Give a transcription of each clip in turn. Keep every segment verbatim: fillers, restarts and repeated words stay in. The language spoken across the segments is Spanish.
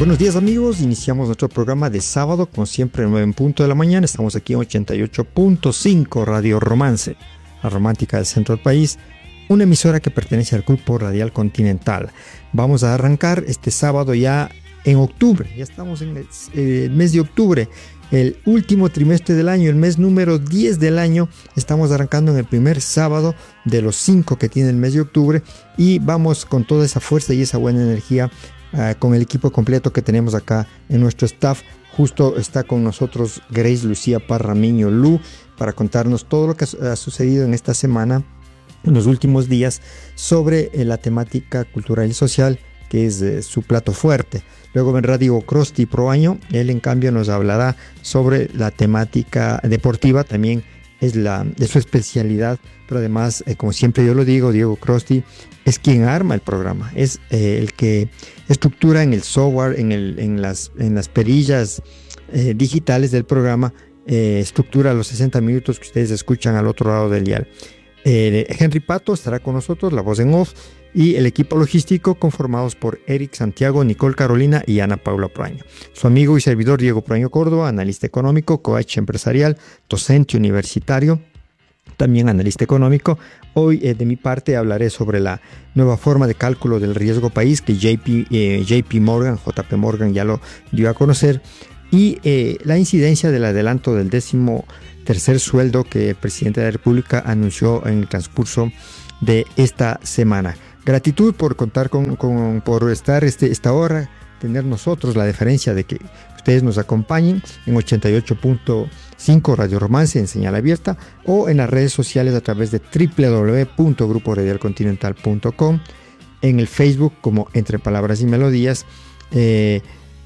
Buenos días amigos, iniciamos nuestro programa de sábado, como siempre, nueve en punto de la mañana. Estamos aquí en ochenta y ocho punto cinco Radio Romance, la romántica del centro del país, una emisora que pertenece al Grupo Radial Continental. Vamos a arrancar este sábado ya en octubre, ya estamos en el, eh, el mes de octubre, el último trimestre del año, el mes número diez del año. Estamos arrancando en el primer sábado de los cinco que tiene el mes de octubre y vamos con toda esa fuerza y esa buena energía. Uh, con el equipo completo que tenemos acá en nuestro staff. Justo está con nosotros Grace Lucía Parramiño Lu para contarnos todo lo que ha, ha sucedido en esta semana, en los últimos días, sobre eh, la temática cultural y social, que es eh, su plato fuerte. Luego vendrá Diego Crosti Proaño, él en cambio nos hablará sobre la temática deportiva, también es, la, es su especialidad, pero además, eh, como siempre yo lo digo, Diego Crosti es quien arma el programa, es eh, el que estructura en el software, en, el, en, las, en las perillas eh, digitales del programa, eh, estructura los sesenta minutos que ustedes escuchan al otro lado del dial. Eh, Henry Pato estará con nosotros, la voz en off, y el equipo logístico conformados por Eric Santiago, Nicole Carolina y Ana Paula Proaño. Su amigo y servidor Diego Proaño Córdoba, analista económico, coach empresarial, docente universitario, también analista económico. Hoy eh, de mi parte hablaré sobre la nueva forma de cálculo del riesgo país que J P, eh, J P Morgan, J P Morgan ya lo dio a conocer, y eh, la incidencia del adelanto del décimo tercer sueldo que el presidente de la República anunció en el transcurso de esta semana. Gratitud por contar con, con por estar este, esta hora, tener nosotros la deferencia de que ustedes nos acompañen en ochenta y ocho punto cinco Radio Romance en señal abierta o en las redes sociales a través de doble u doble u doble u punto grupo radial continental punto com, en el Facebook como Entre Palabras y Melodías, eh,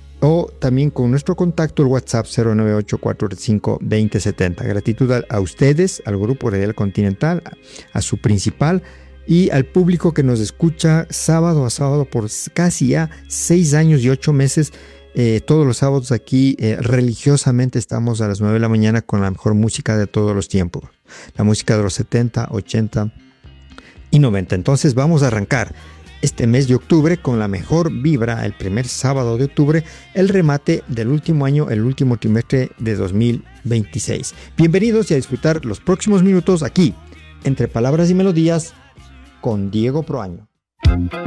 o también con nuestro contacto el WhatsApp cero nueve ocho cuatro cinco dos cero siete cero. Gratitud a, a ustedes, al Grupo Radial Continental, a, a su principal y al público que nos escucha sábado a sábado por casi ya seis años y ocho meses. Eh, todos los sábados aquí eh, religiosamente estamos a las nueve de la mañana con la mejor música de todos los tiempos, la música de los setenta, ochenta y noventa. Entonces vamos a arrancar este mes de octubre con la mejor vibra, el primer sábado de octubre, el remate del último año, el último trimestre de dos mil veintiséis. Bienvenidos y a disfrutar los próximos minutos aquí, Entre Palabras y Melodías, con Diego Proaño.